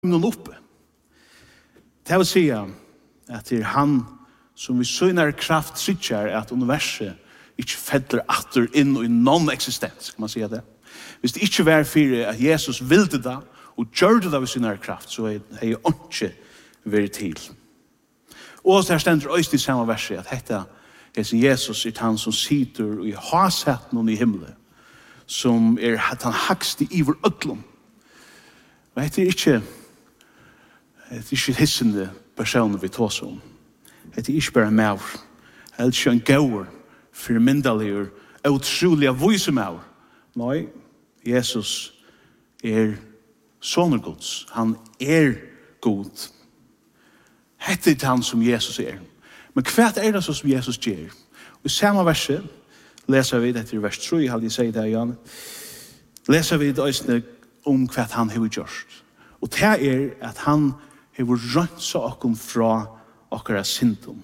någon uppe. Det vill säga att det är han som vi synar kraft sitter att universet inte fäller åter in i non-existens, kan man säga det. Hvis det inte var för att Jesus ville det och gjorde det av synar kraft, så är det inte varit till. Och så här ständer öst i samma vers att detta är Jesus är han som sitter i hasätten i himlen, som är att han högst i vår ödlom. Och det är inte hissende personer vi tar oss om. Det är inte bara maur. Det är inte en gåur, förmyndaligur, utroliga vise maur. Nej, Jesus är soner Guds. Han är god. Det är han som Jesus är. Men vad är det så som Jesus gör? Och i samma verset läser vi, det i vers 3, hade jag sagt det igen, läser vi det om vad han har gjort. Och det är att han har rönt oss från våra syndom.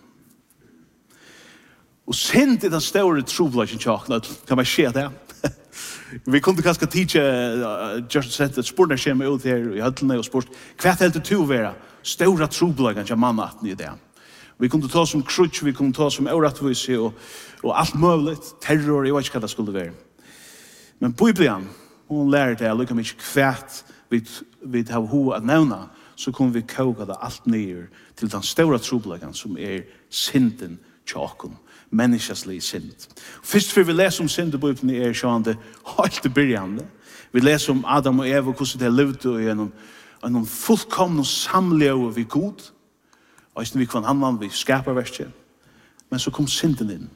Och synd är den stora trobladjen tjocklad, kan man se det? Vi kunde kanske tidigare just sett ett spår som ut här i höllene och spår. Vad är det till att vara stora trobladjen till mannaten i det? Vi kunde ta som krutsch, vi kunde ta som orättvise och allt möjligt. Terror, jag vet inte vad det skulle vara. Men Bibeln, hon lär det att lika mycket kvärt vi har ho att nämna, så kommer vi koka det allt ner till den stora trobladjen som är synden tjockom. Människaslig synd. Först för vi läser om synd i Bibeln är sjående helt i början. Vi läser om Adam och Eva och hur de levde i en fullkomlig samlevnad vid God. Och vi kvann annan vid skaparverket. Men så kom synden in.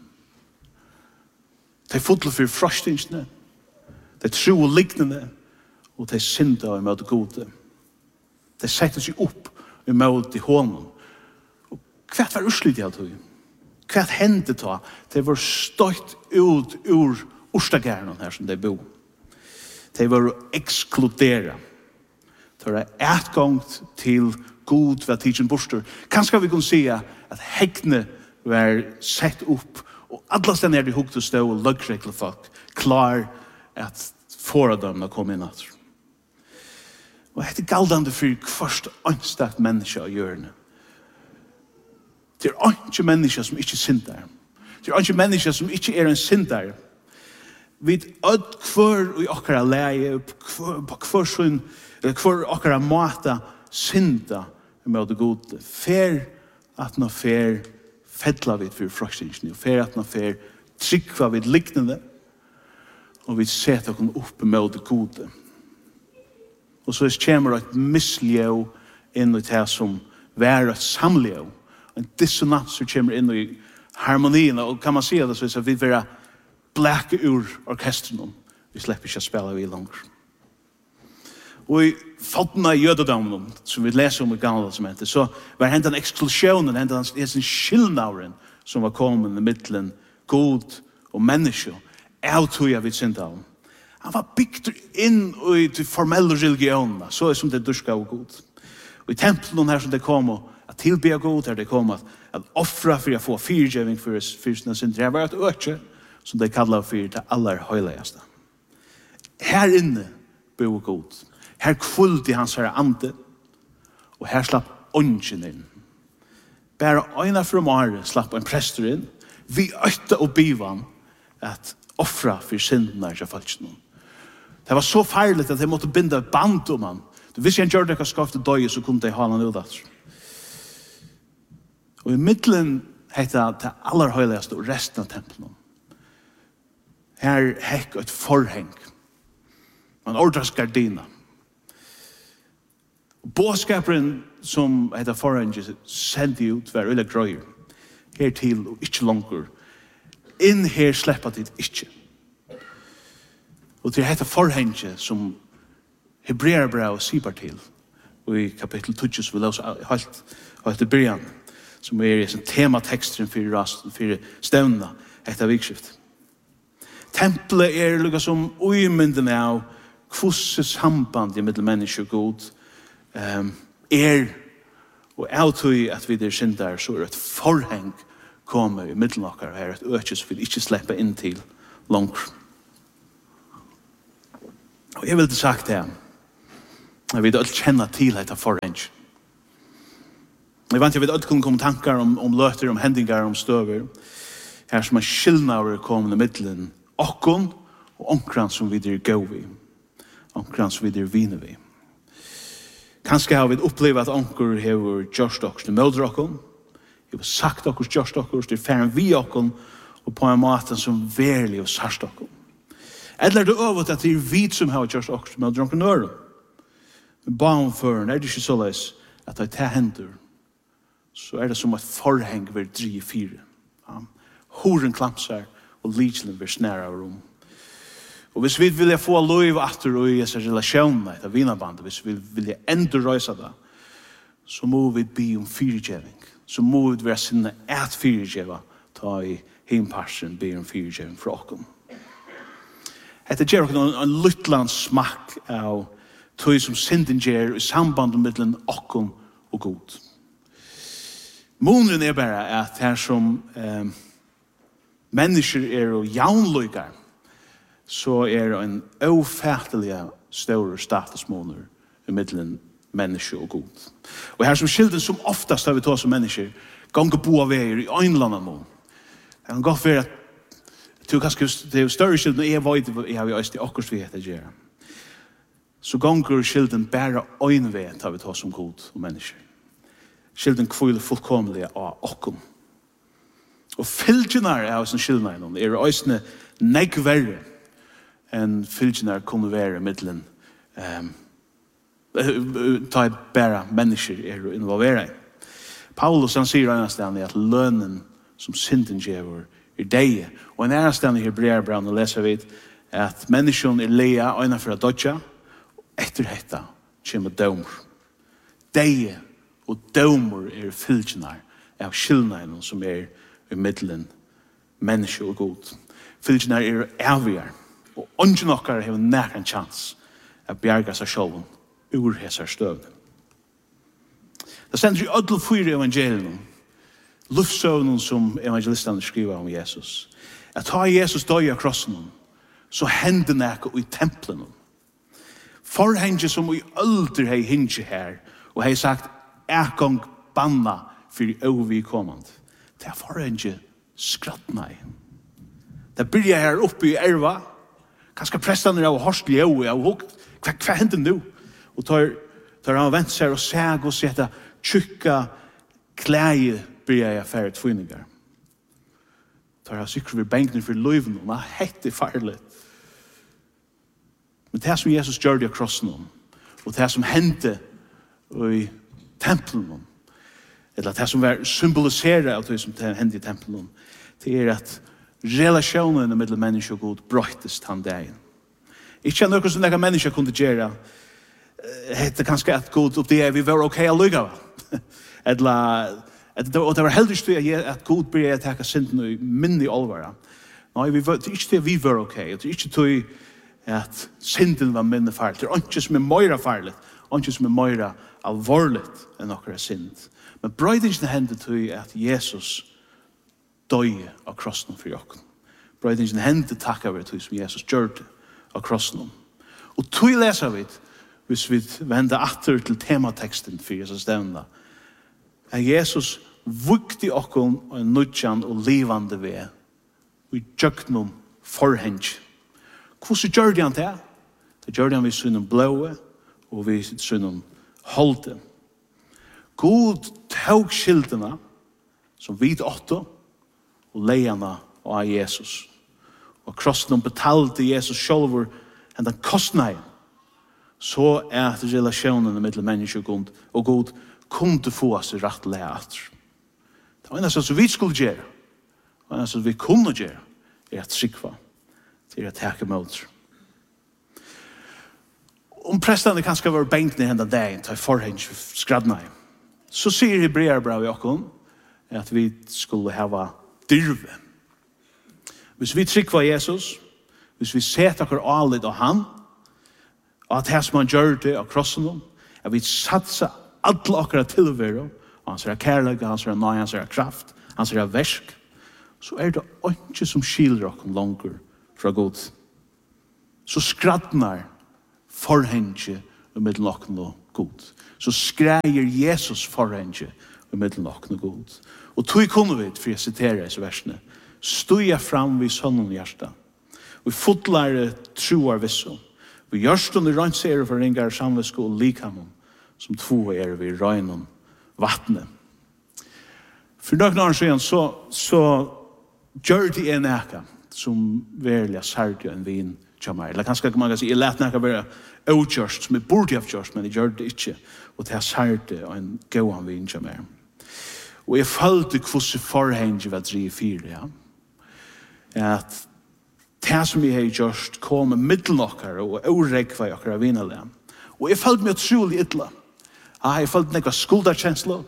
De fotler för fröstingsne. De tro och liknande. Och de synda i möte gode. De sätter sig upp i möte honom. Och vad var urslit i allt det? Vad hände då? De var stött ut ur Orstagärnen här som de bor. De var exkluderade. Det var utgång till god vad tidsen borster. Kanske vi kan säga att häckne var sett upp och alla ställen är det hukt och stå och löggräckla folk klar att föra dem att komma in att. Och det är galdande för först anstakt människa i hjörne. Det är inte människa som inte syndar. Det är inte människa som inte är en syndare. Vid kvar i åkara läge, kvar åkara mata synda med det gode. Fär att nå fär fettla vid för frustringen. Fär att nå fär tryckva vid liknande. Och vi sätter oss upp med det gode. Och så kommer ett missljö in i det som är ett samljö. En dissonans som kommer in i harmonien. Och kan man säga det så att vi vill bläka ur orkestren. Vi släpper inte att spela vid långt. Och i fottna jödodomen som vi läser om i Gamla testamentet, så var det en exklusionen, en skillnaden som var kommande i mittlen god och människa. Avtoja vid synda. Han var byggt in i de formella religionerna, så är som det durska och god. Och i templen här som det kom att tillbe god, där det kom att offra för att få fyrgivning för sina synder. Det var ett öke som de kallar för det allra höjligaste. Här inne bor god. Här kvulde hans herre ande. Och här slapp ången in. Bara ena från året slapp en präster in. Vi ökta och bivan att offra för synderna i falsknån. Det var så farligt att de måtte binda ett band om han. Hvis jag gjorde det skafte døye, så kunde de ha han udat. Och i middelen hette det allra höjligaste och resten av templen. Här häck ett forhäng. Man ordras gardina. Båskaperen som heter forhänget sände ut var öliga gröjer. Her till och inte långt. In här släppa det inte. Och det heter forhänget som Hebreerbrev sipar till. Och i kapitel 20 så vi läser helt i början. Som är en tematexten för stävna efter vikskift. Templet är lika som omynden av kvosse samband i middel människa och god och avtog att vi där syndar så är ett forhäng kommer i middel av här ett öke så vi inte släppa in till långt. Och jag vill inte sagt det Jeg vil ikke kjenne til dette forhenge. Jeg vet ikke, jeg vil ikke kunne komme tankar om løter, om hendingar, om støver. Her som skillnader kommer i middelen. Okkon og onkran som vi gå vi. Onkran som vi viner vi. Kanskje har vi opplevd at onker har gjort oss til mødre okkon. Jeg har sagt oss gjort oss til færen vi okkon og på en måte som verlig og sørst okkon. Eller det øvet at det vi som har gjort oss til mødre okkon nøren. Men barnføren det ikke så løs at det er hender så det som et forheng vil drive fire. Horen klampsar og lidselen vil snære av rom. Og hvis vi vil få lov atter og i disse relasjonene av vinnerbandet, hvis vi vil endre røysa det, så må vi be om fyrirgjeving. Så må vi være sinne et fyrirgjeva ta i himparsen be om fyrirgjeving fra okken. Etter gjør okken en lytland smakk av tog som synden gjør i samband mellom okken og god. Månen bare at her som mennesker og jaunløygar, så en ofattelig større statusmåner i middelen menneske og god. Og her som skilden som oftast har vi tog som mennesker, ganger bo av veier i øynlandet mån. Det kan godt være at det er større skilden, jeg vet jeg har vi øyst i akkurat vi heter gjerne. Så ganger skilden bare øynveit har vi tog som god og mennesker. Skilden kviler fullkomlig av okkom. Og fylgjenar av sin skilden øysene negverre enn fylgjenar kunne være middelen ta bare mennesker involvera i. Paulus han sier annastandig at lønnen som synden gjør deie. Og en annastandig i Hebreerbrevet leser vi at mennesken leia øyne for å dodja og etter dette kommer dømer. Deie og dømer fylgjenar av skilnaden som i middelen menneske og god. Fylgjenar avgjør og ungen okkar har nærkant chans at bjerga seg sjålen ur hesar støvn. Det stender i ødel 4 evangelien luftsøvnen som evangelistene skriver om Jesus. At ta Jesus døy av krossen så hender nekka i templen. Forhenge som i ølder hei hinge her og hei sagt ekong banna for overvi kommand. Det er forhenge skrattna i. Det byrja her oppe i erva kanskje prestene av horskelig og hva hender nu? Og tar han vent seg og seg og sette tjukka klæge byrja jeg færre tvinningar. Tar han sikker ved bengten for løyven og han hette farlig. Men det som Jesus gjør det av krossen og det som hendte i tempelen eller det som var symboliseret av det som hendte i tempelen det at relasjonen mellom menneske og god brøytes han dagen. Ikke noe som denne mennesker kunne gjøre hette kanskje at god og det vi var ok å lykke av. Og det var heldigst at god blir å takke synden i minne alvara. Nei, det er ikke det vi var ok. Det er ikke det at synden var minne farlig. Det er ikke som mer farlig. Ikke som mer alvorlig enn akkurat synd. Men brøydingen hendte til at Jesus døye av krossen for jokken. Brøydingen hendte takk av det som Jesus gjør det av krossen. Og tog leser vi hvis vi vender atter til temateksten for Jesus stevna at Jesus vukti okkon en nødjan og livande ved og gjøknum forheng. Hvordan gjør det han det? Det gjør det han vi synnum blåe og vi synnum holde. God tog skildene som vi åtte og leierne av Jesus. Og krossen betalte Jesus sjølver enn den kostnaden. Så at relasjonen mellom menneske og god kunne få oss rett leat. Det var eneste som vi skulle gjøre. Det var eneste som vi kunne gjøre at sikva til å takke mot. Om prestene kanskje var benkene enda dagen til forheng skradna så sier Hebreerbrevet i okken at vi skulle hava dyrve. Hvis vi trykker Jesus, hvis vi setter oss alit av han, og at det som han gjør det av krossen, at vi satser alle okkara tilvære, hans kærlighet, hans nøy, hans kraft, hans versk, så det ikke som skiler okken langer fra Gud. Så skradnar forhenge i middelen okken og god. Så skreier Jesus forhenge i middelen okken og god. Og tog kunne vi, for jeg siterer disse versene, stod jeg fram vid sønnen hjärsta. Vi fotlar troar visso. Vi gjørstund i røntsere for ringar samvisko og likamon, som tvo vi røgnon vattnet. For noen år siden så gjør det en eka som verlig særlig en vin til meg. Eller kanskje man kan si, jeg lät neka være outgjørst, som jeg burde ha gjørst, men jeg gjør det ikke. Og det er særlig en gåan vin til meg. Og jeg følte hvordan forhenge var driv fire, ja. At det som jeg har gjørst kom med middelnokkere og åregva i akkurat vinnerlig. Og jeg følte meg utrolig ytla. Jeg følte nekva skuldarkjensla.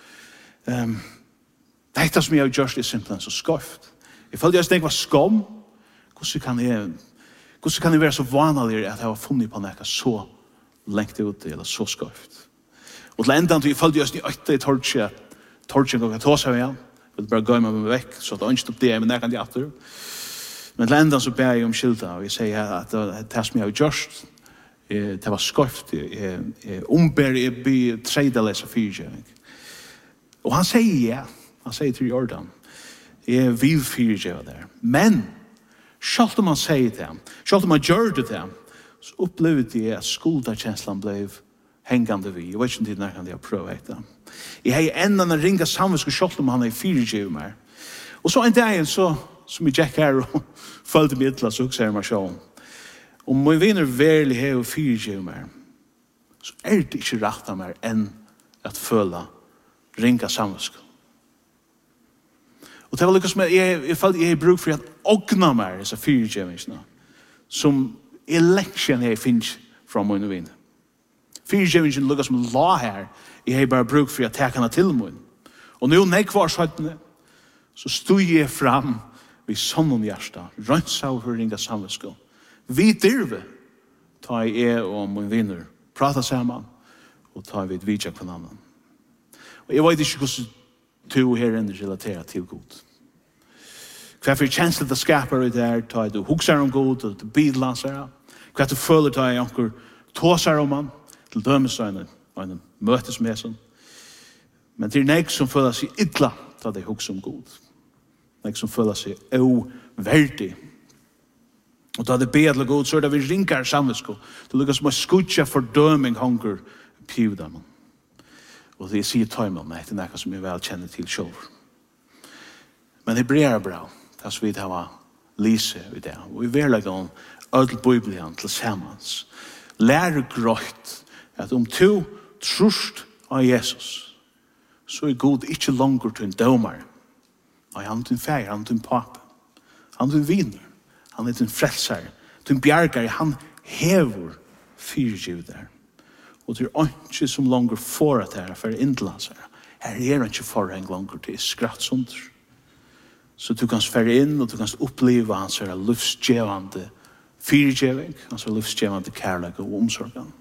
Det som jeg har gjort er simpelthen så skøft. Jeg følte jeg nekva skam. Hvordan kan jeg være så vanlig at jeg har funnet på nekva så lengt ute eller så skøft. Og til enda jeg følte jeg øyte i tortjen og ta seg igjen. Jeg bare gå meg vekk, så det ønsket opp det, men jeg kan ikke atter. Men til enda så ber jeg om skilta, og jeg sier at det som jeg har gjort, det var skøft. Jeg omber, jeg blir tredjeles av fyrtjøving. Og han sier ja. Han sier til Jordan, jeg vil fyrtjøve der. Men, selv om han sier det, selv om han gjør det til, så opplevde jeg at skuldarkjenslan ble hengande vi. Jeg vet ikke om det kan jeg prøve det. Jeg har enda ringa samvisko selv om han er fyrtjøve meg. Og så en dag, som jeg gikk her og følte meg ytla, så husker jeg meg sjån. Om min vinner verlig her og fyrtjøve meg, så det ikke rett av meg enn at føle ringa samvisko. Og det var lykkes med, jeg følte jeg har bruk for at ågna meg disse fyrtjøvingsene, som eleksjon jeg finnes fra min vinn. Fyrtjøvingsene lykkes med la her, jeg har bare bruk for at jeg kan ha til min. Og nå nekvar søttene, så stod jeg fram vid sonnen hjärsta, rønsa og ringa samvisko. Vi dyrve, ta jeg og min vinner, prata sammen, og ta vi vidja på annan. Og jeg vet ikke hvordan to her inne relaterer til god. Hva for kjenslet det skaper ut der, ta du huksar om god, og du bidlanser, hva du føler ta i anker tåsar om han, til dømes og en møtes med sånn. Men det nek som føler seg illa, ta det huksar om god. Nek som føler seg overdig. Og da det bedler god, så det vi ringar samvisko. Det lukkar som å skutja fordøming hunger pjudamon. Og det sier tøymel meg, det er noe som jeg vel kjenner til selv. Men det blir bra, det som vi har lyse i det. Og vi vil lage om ødel bibelen til sammans. Lære grøyt at om du trust av Jesus, så er god ikke langer til en dømer. Nei, han er til en feir, han er til en pape. Han er til en viner, han er til en frelser, til en bjergare, han hever fyrtjiv der. Og det er ikke som langer for at det er for inndelanser. Her er ikke forheng langer til skrattsunder. Så du kan sfære inn, og du kan oppleve hans livsgjevende fyrtjeving, hans livsgjevende kærlighet og omsorgen.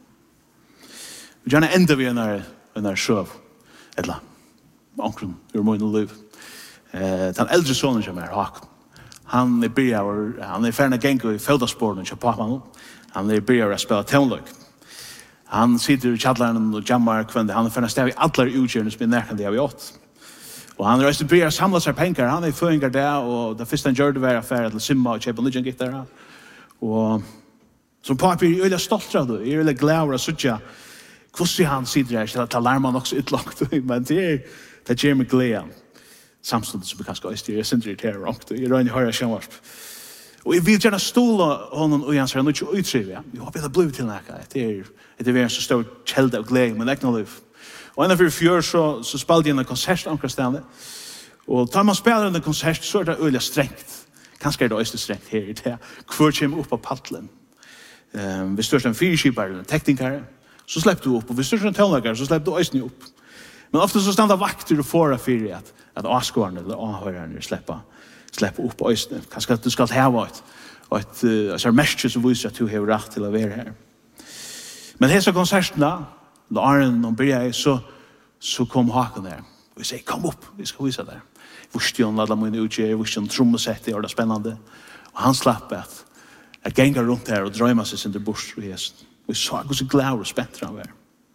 Vi gjerne enda vi en sjøv, eller omkring ur min liv. Den eldre sonen som Hakan. Han er ferdig gengu i feldasporen til pappan. Han er byrjar å spela tonløk. Han sitter i kjallaren og jammar kvende. Han er ferdig stav i alle utgjørende som er nærkende av i 8. Og han reiste byrjar å samla seg penger. Han er føringar der, og det første han gjør det var affære til simma og kjøpe lyden gitt der. Og som pappa er øyla stolt av det. Jeg er øyla glad over å sutja hvordan han sitter her, til at alarmen også utlagt. Men det gjør meg glede. Samståndet som kanskje øyster, jeg synes det er rångt. Jeg røyner høyre kjennvarp. Og jeg vil gjerne ståle honom og hans her, nå ikke utriv, ja. Jeg håper det blir til nækka. Det er en så stor kjelde og glede, men ikke noe liv. Og en av 4 så spalte jeg en konsert ankerstående. Og da man spiller en konsert, så er det øyelig strengt. Kanskje er det øyelig strengt her i det. Hvor kommer opp av paddelen? Hvis du er en fyrskipare eller en teknikere, så slipper du opp. Og hvis du er en tøvnlager, så slipper du øyelig opp. Men ofte så standa vakter du for av fyrir at avskårene eller avhørerne slipper opp øyne. Kanskje at du skal hava et merke som viser at du har rett til å være her. Men hese konsertene, da Arne og Birgit, så kom Hakan der. Og vi sier, kom opp, vi skal vise der. Vurstjon, la mine utgjør, vurstjon, trommesette, og det er spennende. Og han slapp at genga rundt her og drømmer seg sin til bors og hesen. Vi sa hur så glad och spänt han var.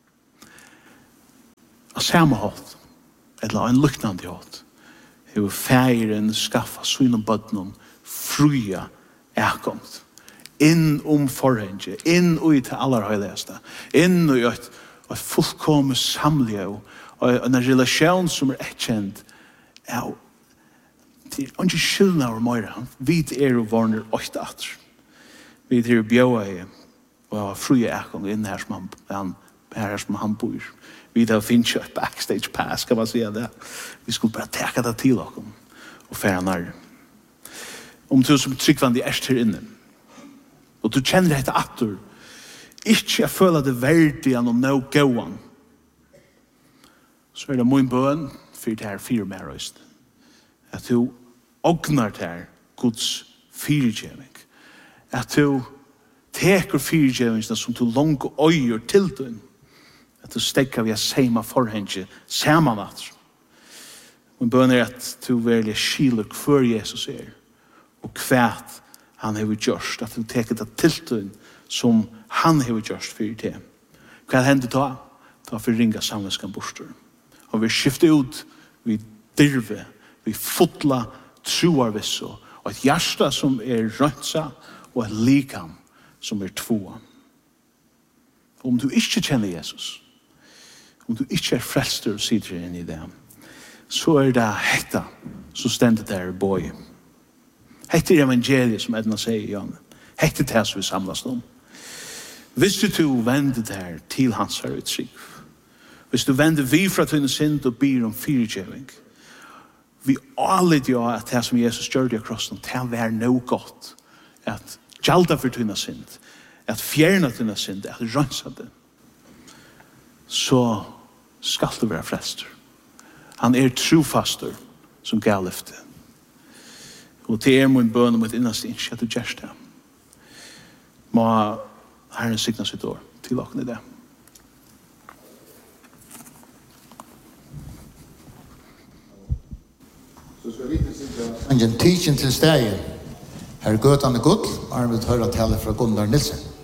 Av samma håll, eller en liknande håll, hur fären skaffa sina bötnon fria äkomst. In forhänge, in i till allra höjligaste, in i ett fullkomligt samliv och en relation som känd. Ja, det är inte skillnad av mig. Vi och varandra åtta att. Vi bjöa och fria äkomst in här som han bor. Vi har finns ett backstage pass, kan man säga det. Vi skulle bara täcka det till oss och färra när. Om du som tryckvande är här inne och du känner det att du inte jag följer det värdiga och no gåan, så är det min bön för det här firmäröst. Att du ognar det här Guds fyrtjävning. Att du teker fyrtjävningen som du långt öjer till den. Att du stäcker via samma forhänge samman att. Min bön är att du väljer skilur för Jesus är och kvärt han har gjort, att du teker det till den som han har gjort för det. Vad händer då? Då för ringa samvetskan bostor. Och vi skiftar ut, vi dirve, vi fotla troarvisso, och ett hjärta som är röntsa och ett likam som är två. Om du inte känner Jesus, om du inte är frälster och sitter in i det, så är det hetta som ständigt är boj. Hetta är evangeliet som Edna säger, Jan. Hetta är det som vi samlas om. Hvis du vänder där till hans här uttryck, hvis du vänder vi för att hinna synd och ber om fyrtjävning, vi alla gör att det som Jesus gör det krossen, det är nog gott att gjalda för tunna synd, att fjärna tunna synd, att rensa det. Så skall du vara frälster. Han är trofaster som gav lyfte. Och det är min bön om ett innaste inskj att du gör det. Må Herren signa sitt år till åkna i det. Så ska vi inte en teaching till stegen. Här är Götan och Gull. Arvid hör att tala från Gunnar Nilsen.